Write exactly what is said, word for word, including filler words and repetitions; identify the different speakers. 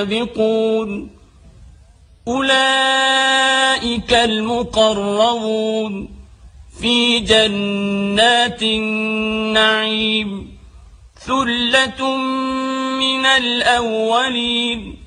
Speaker 1: السابقون أولئك المقربون في جنات النعيم ثلة من الأولين